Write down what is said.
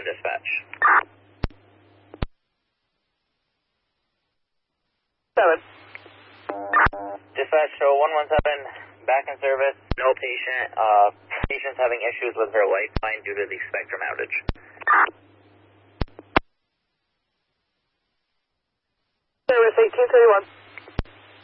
dispatch. 7. Dispatch, show 117, back in service, no patient. Patient's having issues with her lifeline due to the Spectrum outage. Service 1831.